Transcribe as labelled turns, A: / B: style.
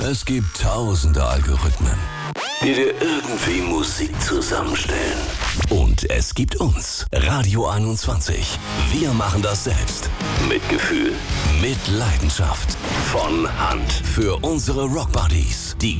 A: Es gibt tausende Algorithmen, die dir irgendwie Musik zusammenstellen. Und es gibt uns, Radio 21. Wir machen das selbst. Mit Gefühl, mit Leidenschaft. Von Hand. Für unsere Rockbuddies, die